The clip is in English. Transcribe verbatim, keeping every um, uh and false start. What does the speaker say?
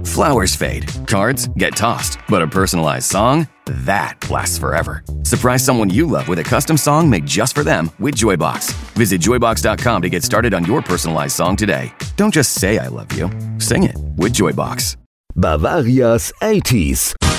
Flowers fade, cards get tossed, but a personalized song? That lasts forever. Surprise someone you love with a custom song made just for them with Joybox. Visit joybox dot com to get started on your personalized song today. Don't just say I love you. Sing it with Joybox. Bavaria's eighties.